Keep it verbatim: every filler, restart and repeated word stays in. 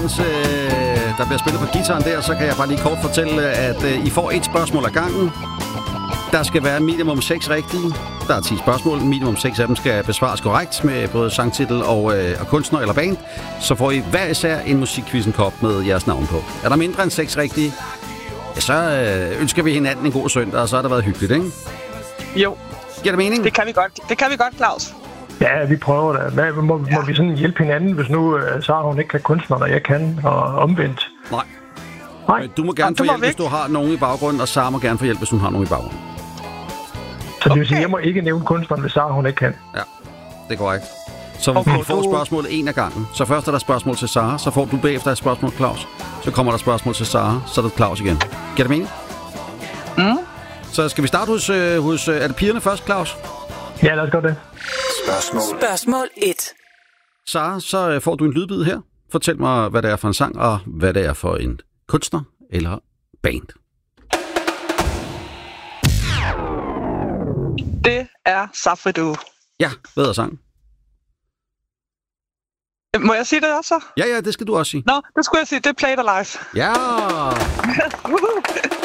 Imens øh, der bliver spillet på guitaren der, så kan jeg bare lige kort fortælle, at øh, I får et spørgsmål ad gangen. Der skal være minimum seks rigtige. Der er ti spørgsmål. Minimum seks af dem skal besvares korrekt med både sangtitel og, øh, og kunstner eller band. Så får I hver især en musikquizzen-kop med jeres navn på. Er der mindre end seks rigtige, ja, så øh, ønsker vi hinanden en god søndag, og så har det været hyggeligt, ikke? Jo. Giver det mening? Det kan vi godt. Det kan vi godt, Claus. Ja, vi prøver det. Hvad, må, ja. må vi sådan hjælpe hinanden, hvis nu uh, Sara hun ikke kan kunstneren, og jeg kan, og omvendt? Nej. Nej. Du må gerne få du må hjælp, hvis du har nogen i baggrunden, og Sara må gerne få hjælp, hvis hun har nogen i baggrunden. Så det vil sige, at jeg må ikke nævne kunstneren, hvis Sara hun ikke kan? Ja, det er korrekt. Så okay, vi får du... spørgsmålet en af gangen. Så først er der spørgsmål til Sara, så får du bagefter et spørgsmål, Claus. Så kommer der spørgsmål til Sara, så er det Claus igen. Giver det mening? Mm. Så skal vi starte hos, øh, hos øh, er det pigerne først, Claus? Ja, lad os gøre det. Spørgsmål. Spørgsmål et. Sara, så øh, får du en lydbid her. Fortæl mig, hvad det er for en sang, og hvad det er for en kunstner eller band. Det er Safridu. Ja, hvad er sangen? Må jeg sige det også? Ja, ja, det skal du også sige. Nå, det skulle jeg sige. Det er Play It Alive. Ja!